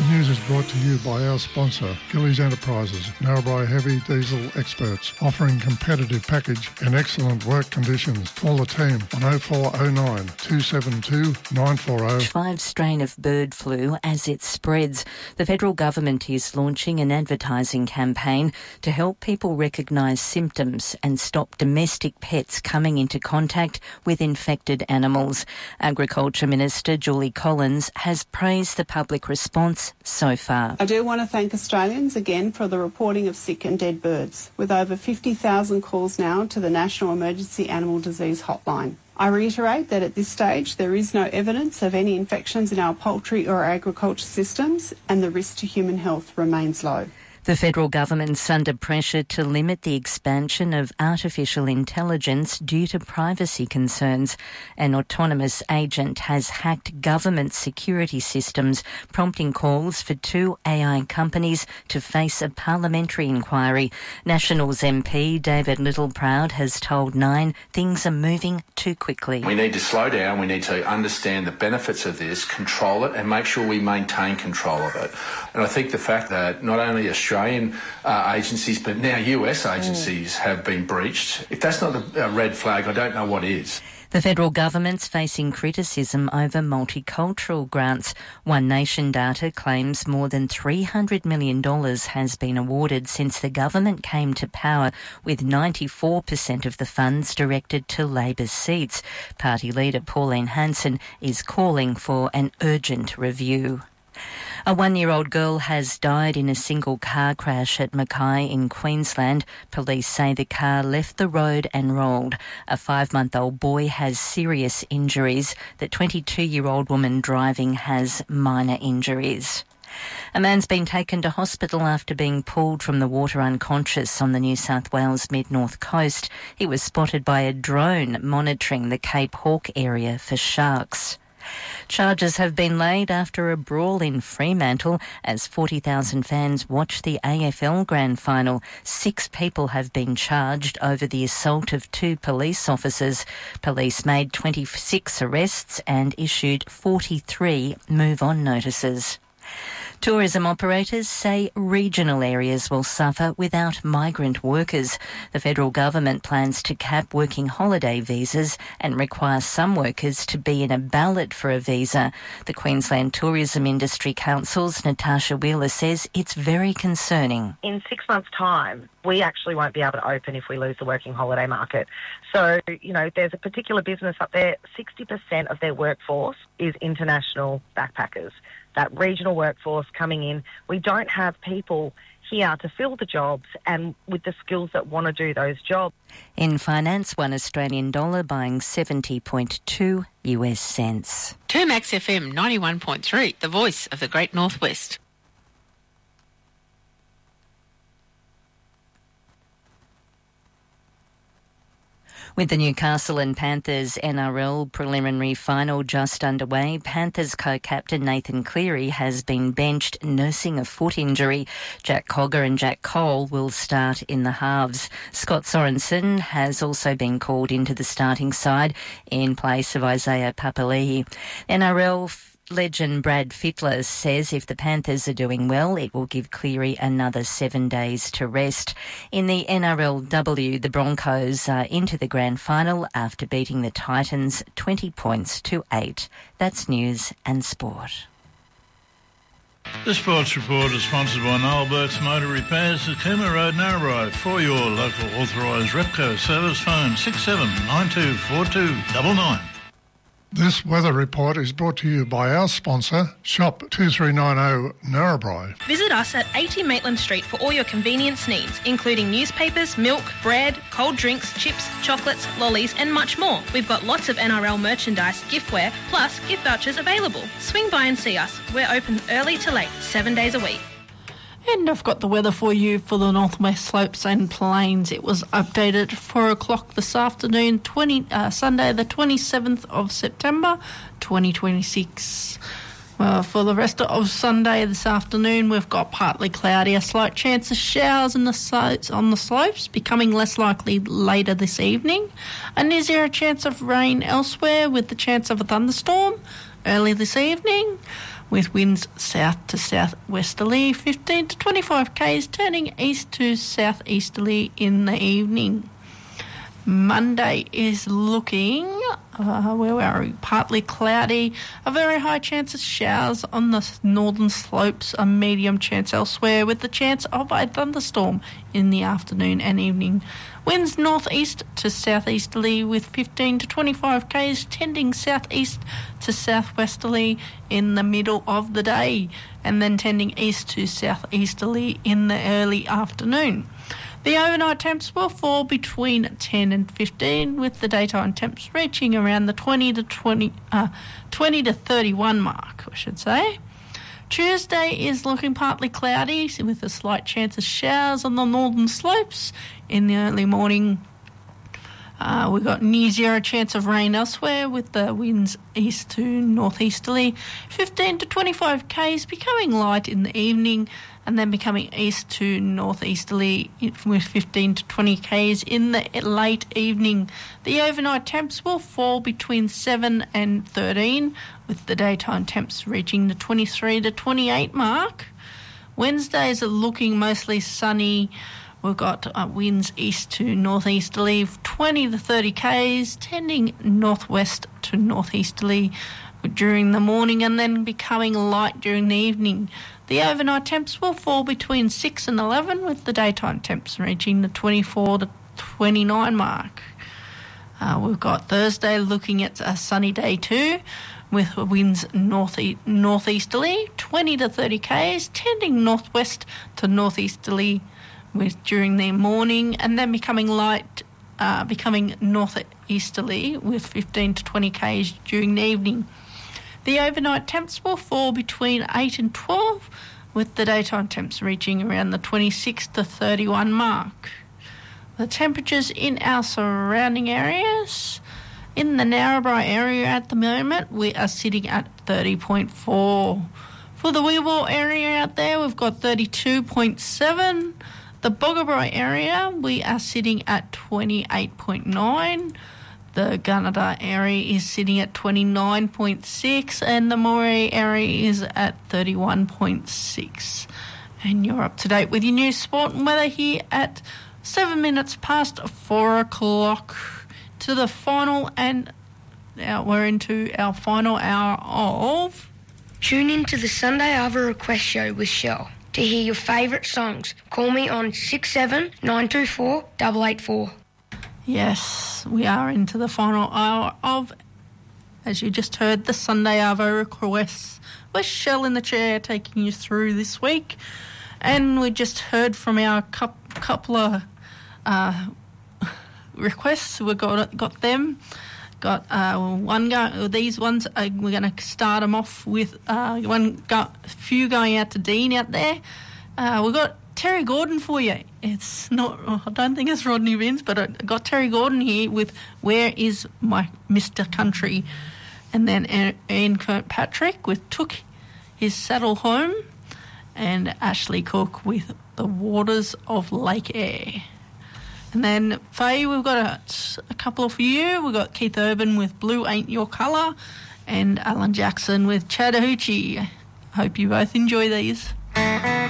news is brought to you by our sponsor, Gillies Enterprises, Narrabri heavy diesel experts, offering competitive package and excellent work conditions. Call the team on 0409 272 940. 5 strain of bird flu as it spreads. The federal government is launching an advertising campaign to help people recognise symptoms and stop domestic pets coming into contact with infected animals. Agriculture Minister Julie Collins has praised the public response so far. I do want to thank Australians again for the reporting of sick and dead birds, with over 50,000 calls now to the National Emergency Animal Disease Hotline. I reiterate that at this stage there is no evidence of any infections in our poultry or agriculture systems, and the risk to human health remains low. The federal government's under pressure to limit the expansion of artificial intelligence due to privacy concerns. An autonomous agent has hacked government security systems, prompting calls for 2 AI companies to face a parliamentary inquiry. Nationals MP David Littleproud has told Nine things are moving too quickly. We need to slow down, we need to understand the benefits of this, control it and make sure we maintain control of it. And I think the fact that not only Australian agencies but now US agencies have been breached, if that's not a red flag, I don't know what is. The federal government's facing criticism over multicultural grants. One Nation data claims more than $300 million has been awarded since the government came to power, with 94% of the funds directed to Labor's seats. Party leader Pauline Hanson is calling for an urgent review. A 1-year-old girl has died in a single car crash at Mackay in Queensland. Police say the car left the road and rolled. A 5-month-old boy has serious injuries. The 22-year-old woman driving has minor injuries. A man's been taken to hospital after being pulled from the water unconscious on the New South Wales mid-north coast. He was spotted by a drone monitoring the Cape Hawke area for sharks. Charges have been laid after a brawl in Fremantle as 40,000 fans watched the AFL Grand Final. 6 people have been charged over the assault of 2 police officers. Police made 26 arrests and issued 43 move-on notices. Tourism operators say regional areas will suffer without migrant workers. The federal government plans to cap working holiday visas and require some workers to be in a ballot for a visa. The Queensland Tourism Industry Council's Natasha Wheeler says it's very concerning. In 6 months' time, we actually won't be able to open if we lose the working holiday market. So, there's a particular business up there, 60% of their workforce is international backpackers. That regional workforce coming in, we don't have people here to fill the jobs and with the skills that want to do those jobs. In finance, one Australian dollar buying 70.2 US cents. Termax FM 91.3, the voice of the Great Northwest. With the Newcastle and Panthers NRL preliminary final just underway, Panthers co-captain Nathan Cleary has been benched nursing a foot injury. Jack Cogger and Jack Cole will start in the halves. Scott Sorensen has also been called into the starting side in place of Isaiah Papali'i. NRL legend Brad Fittler says if the Panthers are doing well, it will give Cleary another 7 days to rest. In the NRLW, the Broncos are into the grand final after beating the Titans 20 points to 8. That's news and sport. The Sports Report is sponsored by Noel Burke's Motor Repairs at Cooma Road, Narrabri. For your local authorised Repco service, phone 67924299. This weather report is brought to you by our sponsor, Shop 2390 Narrabri. Visit us at 80 Maitland Street for all your convenience needs, including newspapers, milk, bread, cold drinks, chips, chocolates, lollies and much more. We've got lots of NRL merchandise, giftware, plus gift vouchers available. Swing by and see us. We're open early to late, 7 days a week. And I've got the weather for you for the Northwest Slopes and Plains. It was updated at 4 o'clock this afternoon, Sunday the 27th of September 2026. Well, for the rest of Sunday this afternoon, we've got partly cloudy, a slight chance of showers on the slopes, becoming less likely later this evening. And is there a chance of rain elsewhere with the chance of a thunderstorm early this evening? with winds south to southwesterly, 15 to 25 k's, turning east to southeasterly in the evening. Monday is looking, where are we? Partly cloudy, a very high chance of showers on the northern slopes, a medium chance elsewhere, with the chance of a thunderstorm in the afternoon and evening. Winds northeast to southeasterly with 15 to 25 k's, tending southeast to southwesterly in the middle of the day, and then tending east to southeasterly in the early afternoon. The overnight temps will fall between 10 and 15, with the daytime temps reaching around the 20 to 31 mark, I should say. Tuesday is looking partly cloudy, with a slight chance of showers on the northern slopes in the early morning. We've got near zero chance of rain elsewhere, with the winds east to northeasterly, 15 to 25 k's, becoming light in the evening, and then becoming east to northeasterly with 15 to 20 k's in the late evening. The overnight temps will fall between 7 and 13, with the daytime temps reaching the 23 to 28 mark. Wednesdays are looking mostly sunny. We've got winds east to northeasterly, 20 to 30 k's, tending northwest to northeasterly during the morning and then becoming light during the evening. The overnight temps will fall between 6 and 11, with the daytime temps reaching the 24 to 29 mark. We've got Thursday looking at a sunny day too, with winds northeasterly, 20 to 30 k's, tending northwest to northeasterly during the morning, and then becoming light, becoming northeasterly with 15 to 20 k's during the evening. The overnight temps will fall between 8 and 12, with the daytime temps reaching around the 26 to 31 mark. The temperatures in our surrounding areas, in the Narrabri area at the moment, we are sitting at 30.4. For the Weewar area out there, we've got 32.7. The Boggabri area, we are sitting at 28.9. The Gunnedah area is sitting at 29.6, and the Moree area is at 31.6. And you're up to date with your news, sport and weather here at 7 minutes past 4 o'clock to the final, and now we're into our final hour of... Tune in to the Sunday Arvo Request Show with Shell. To hear your favourite songs, call me on 67924 884. Yes, we are into the final hour of, as you just heard, the Sunday Arvo Requests with Shell in the chair taking you through this week. And we just heard from our couple of requests. We got them. Got one go. These ones we're going to start them off with few going out to Dean out there. We've got Terry Gordon for you. It's not, I don't think it's Rodney Vince, but I got Terry Gordon here with Where Is My Mr. Country, and then Ian Kirkpatrick with Took His Saddle Home, and Ashley Cook with The Waters of Lake Eyre. And then, Faye, we've got a couple for you. We've got Keith Urban with Blue Ain't Your Colour, and Alan Jackson with Chattahoochee. Hope you both enjoy these.